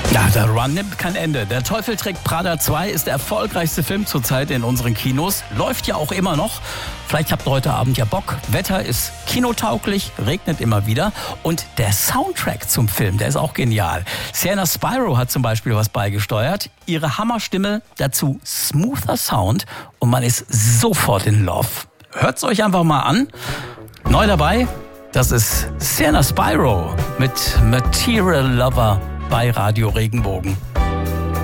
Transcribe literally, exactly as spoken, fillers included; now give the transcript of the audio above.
Ja, der Run nimmt kein Ende. Der Teufel trägt Prada zwei ist der erfolgreichste Film zurzeit in unseren Kinos. Läuft ja auch immer noch. Vielleicht habt ihr heute Abend ja Bock. Wetter ist kinotauglich, regnet immer wieder. Und der Soundtrack zum Film, der ist auch genial. Sienna Spiro hat zum Beispiel was beigesteuert. Ihre Hammerstimme, dazu smoother Sound. Und man ist sofort in Love. Hört's euch einfach mal an. Neu dabei, das ist Sienna Spiro mit Material Lover bei Radio Regenbogen.